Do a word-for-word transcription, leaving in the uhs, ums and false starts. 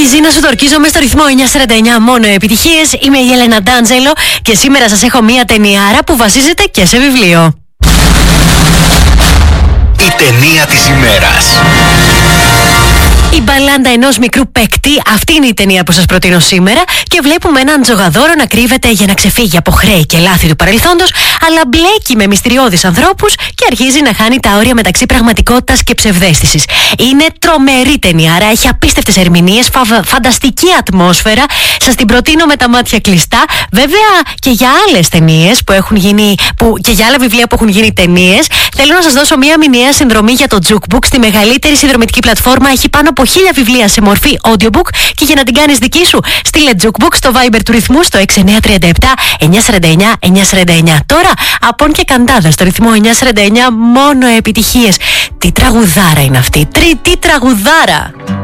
Συνεχίζει να σου τορκίζομαι στο ρυθμό εννιακόσια σαράντα εννιά, μόνο επιτυχίες. Είμαι η Έλενα Ντάντζελο και σήμερα σας έχω μία ταινιάρα που βασίζεται και σε βιβλίο. Η ταινία της ημέρας. Η μπαλάντα ενός μικρού παίκτη, αυτή είναι η ταινία που σας προτείνω σήμερα, και βλέπουμε έναν τζογαδόρο να κρύβεται για να ξεφύγει από χρέη και λάθη του παρελθόντος, αλλά μπλέκει με μυστηριώδεις ανθρώπους και αρχίζει να χάνει τα όρια μεταξύ πραγματικότητας και ψευδαίσθησης. Είναι τρομερή ταινιάρα, έχει απίστευτες ερμηνείες, φα... φανταστική ατμόσφαιρα. Σας την προτείνω με τα μάτια κλειστά. Βέβαια και για άλλες ταινίες που έχουν γίνει, που... και για άλλα βιβλία που έχουν γίνει ταινίες, θέλω να σας δώσω μια μηνιαία συνδρομή για το Jukebook, στη μεγαλύτερη συνδρομητική πλατφόρμα. Έχει πάνω από χίλια βιβλία σε μορφή audiobook και για να την κάνεις δική σου, στείλε Jukebook στο Viber του ρυθμού στο έξι εννιά τρία επτά εννιακόσια σαράντα εννιά εννιακόσια σαράντα εννιά. Τώρα, Απόν και Καντάδα στο ρυθμό εννιακόσια σαράντα εννιά, μόνο επιτυχίες. Τι τραγουδάρα είναι αυτή, τρίτη τραγουδάρα.